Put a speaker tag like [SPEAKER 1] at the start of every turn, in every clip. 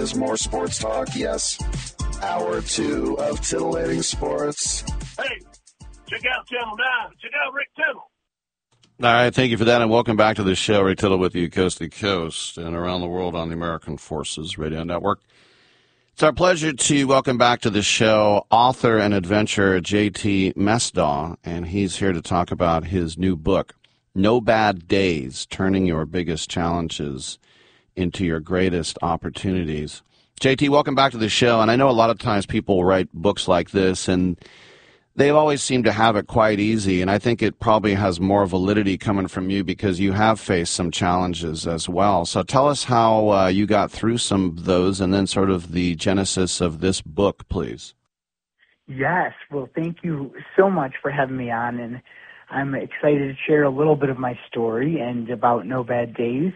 [SPEAKER 1] Is more sports talk, yes. Hour 2 of titillating sports.
[SPEAKER 2] Hey, check out Channel 9. Check out Rick Tittle.
[SPEAKER 3] All right, thank you for that, and welcome back to the show. Rick Tittle with you coast to coast and around the world on the American Forces Radio Network. It's our pleasure to welcome back to the show author and adventurer J.T. Mesdaw, and he's here to talk about his new book, No Bad Days, Turning Your Biggest Challenges into Your Greatest Opportunities. JT, welcome back to the show, and I know a lot of times people write books like this, and they've always seemed to have it quite easy, and I think it probably has more validity coming from you because you have faced some challenges as well. So tell us how you got through some of those and then sort of the genesis of this book, please.
[SPEAKER 4] Yes. Well, thank you so much for having me on, and I'm excited to share a little bit of my story and about No Bad Days.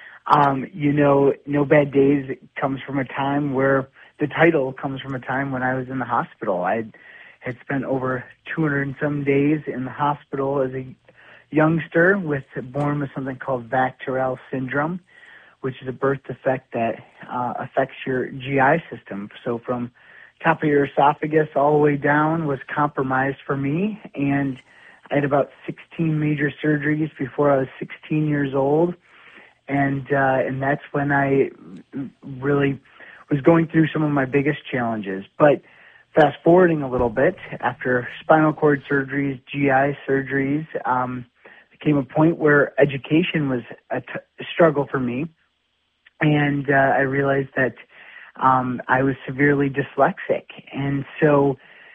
[SPEAKER 4] No Bad Days comes from a time where the title comes from a time when I was in the hospital. I had spent over 200 and some days in the hospital as a youngster born with something called VAC-Terrell syndrome, which is a birth defect that affects your GI system. So from top of your esophagus all the way down was compromised for me, and I had about 16 major surgeries before I was 16 years old, and that's when I really was going through some of my biggest challenges. But fast forwarding a little bit, after spinal cord surgeries, GI surgeries, there came a point where education was a struggle for me, and I realized that I was severely dyslexic. And so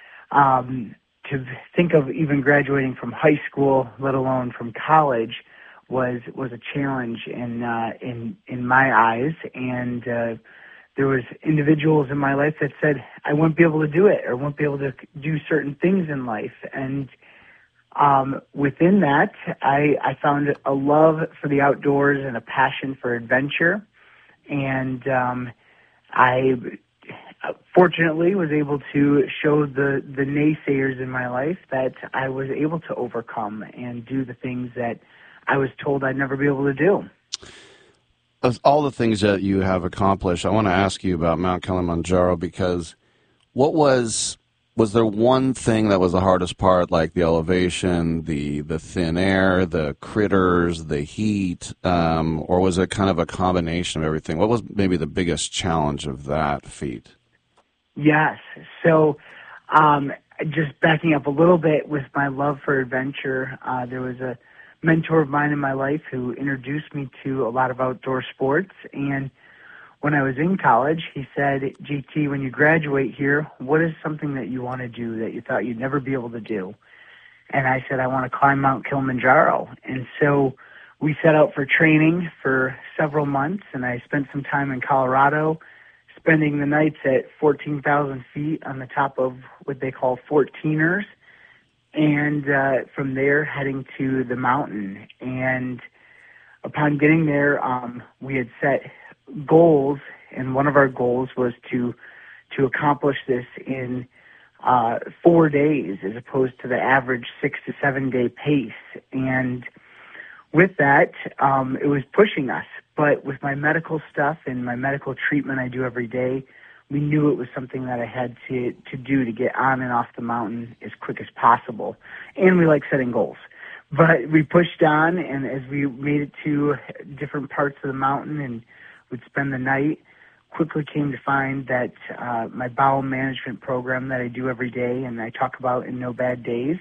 [SPEAKER 4] to think of even graduating from high school, let alone from college, was a challenge in my eyes, and there was individuals in my life that said I wouldn't be able to do it or wouldn't be able to do certain things in life. And within that, I found a love for the outdoors and a passion for adventure. And I fortunately was able to show the naysayers in my life that I was able to overcome and do the things that I was told I'd never be able to do.
[SPEAKER 3] Of all the things that you have accomplished, I want to ask you about Mount Kilimanjaro, because was there one thing that was the hardest part, like the elevation, the thin air, the critters, the heat, or was it kind of a combination of everything? What was maybe the biggest challenge of that feat?
[SPEAKER 4] Yes. So just backing up a little bit with my love for adventure, there was a mentor of mine in my life who introduced me to a lot of outdoor sports. And when I was in college, he said, JT, when you graduate here, what is something that you want to do that you thought you'd never be able to do? And I said, I want to climb Mount Kilimanjaro. And so we set out for training for several months, and I spent some time in Colorado, spending the nights at 14,000 feet on the top of what they call 14ers. And from there, heading to the mountain. And upon getting there, we had set goals, and one of our goals was to accomplish this in 4 days, as opposed to the average 6 to 7 day pace. And with that, it was pushing us. But with my medical stuff and my medical treatment I do every day, we knew it was something that I had to do to get on and off the mountain as quick as possible. And we like setting goals. But we pushed on, and as we made it to different parts of the mountain and would spend the night, quickly came to find that my bowel management program that I do every day and I talk about in No Bad Days,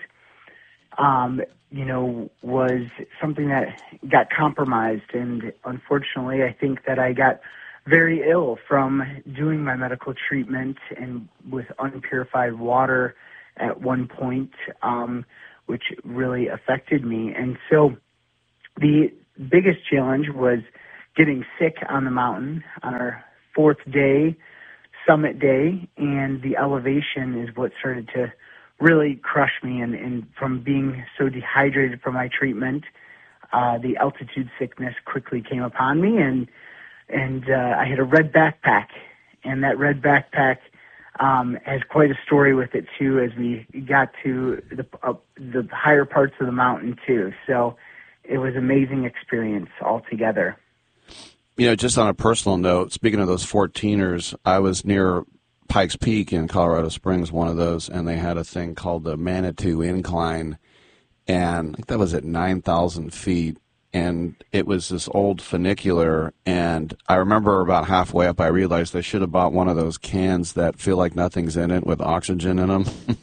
[SPEAKER 4] was something that got compromised. And unfortunately, I think that I got very ill from doing my medical treatment and with unpurified water at one point, which really affected me. And so the biggest challenge was getting sick on the mountain on our 4th day, summit day, and the elevation is what started to really crush me. And from being so dehydrated from my treatment, the altitude sickness quickly came upon me, and I had a red backpack, and that red backpack has quite a story with it too. As we got to the higher parts of the mountain too, so it was an amazing experience altogether.
[SPEAKER 3] just on a personal note, speaking of those 14ers, I was near Pikes Peak in Colorado Springs, one of those, and they had a thing called the Manitou Incline, and I think that was at 9,000 feet, and it was this old funicular, and I remember about halfway up I realized I should have bought one of those cans that feel like nothing's in it with oxygen in them.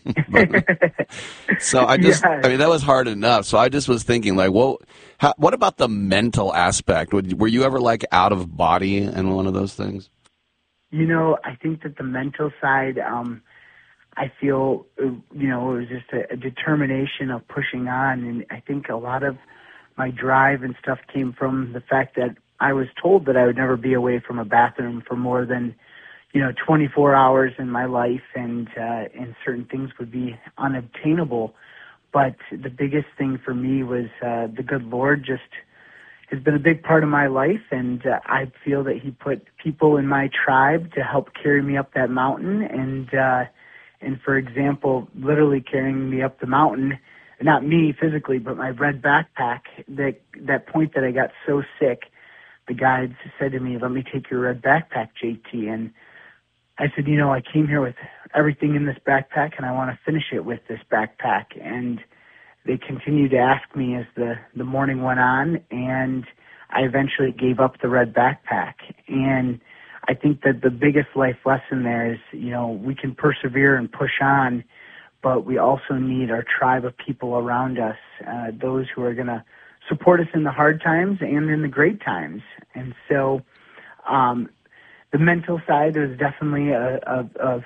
[SPEAKER 3] So I mean, that was hard enough, so I just was thinking, like, well, what about the mental aspect? Were you ever, like, out of body in one of those things?
[SPEAKER 4] I think that the mental side, I feel, it was just a determination of pushing on. And I think a lot of my drive and stuff came from the fact that I was told that I would never be away from a bathroom for more than, 24 hours in my life, and certain things would be unobtainable. But the biggest thing for me was the good Lord just has been a big part of my life, and I feel that he put people in my tribe to help carry me up that mountain, and for example, literally carrying me up the mountain, not me physically, but my red backpack. That point that I got so sick, the guides said to me, "Let me take your red backpack, JT." And I said, I came here with everything in this backpack, and I want to finish it with this backpack. And they continued to ask me as the morning went on, and I eventually gave up the red backpack. And I think that the biggest life lesson there is, we can persevere and push on, but we also need our tribe of people around us, those who are going to support us in the hard times and in the great times. And so the mental side is definitely a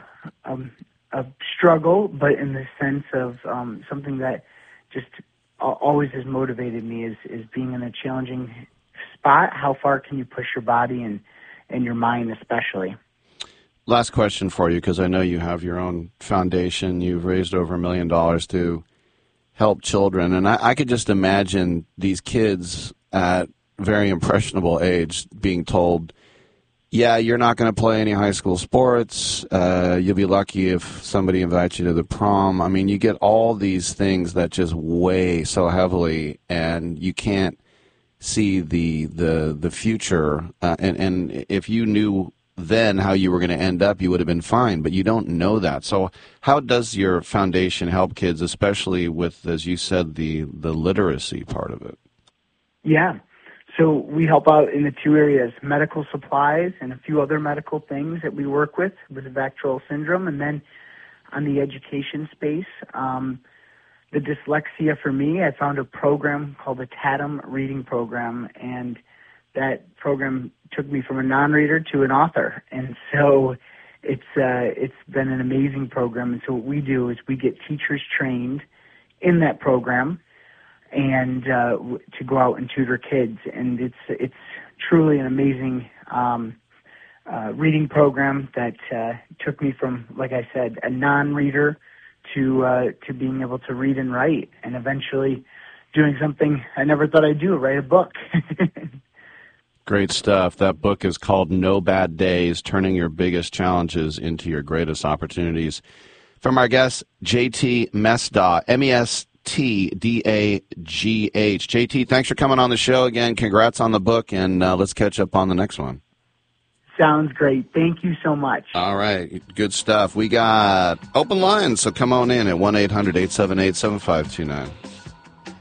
[SPEAKER 4] struggle, but in the sense of something that just always has motivated me is being in a challenging spot. How far can you push your body and your mind especially?
[SPEAKER 3] Last question for you, because I know you have your own foundation. You've raised over $1 million to help children. And I could just imagine these kids at very impressionable age being told, yeah, you're not going to play any high school sports. You'll be lucky if somebody invites you to the prom. I mean, you get all these things that just weigh so heavily, and you can't see the future. And if you knew then how you were going to end up, you would have been fine, but you don't know that. So how does your foundation help kids, especially with, as you said, the literacy part of it?
[SPEAKER 4] Yeah. So we help out in the two areas, medical supplies and a few other medical things that we work with VAC syndrome. And then on the education space, the dyslexia for me, I found a program called the TADM Reading Program, and that program took me from a non-reader to an author. And so it's been an amazing program. And so what we do is we get teachers trained in that program and to go out and tutor kids. And it's truly an amazing reading program that took me from, like I said, a non-reader to being able to read and write, and eventually doing something I never thought I'd do, write a book.
[SPEAKER 3] Great stuff. That book is called No Bad Days, Turning Your Biggest Challenges into Your Greatest Opportunities. From our guest, JT Mesdag, MESTDAGH. JT, thanks for coming on the show again. Congrats on the book, and let's catch up on the next one.
[SPEAKER 4] Sounds great. Thank you so much.
[SPEAKER 3] All right. Good stuff. We got open lines, so come on in at 1-800-878-7529.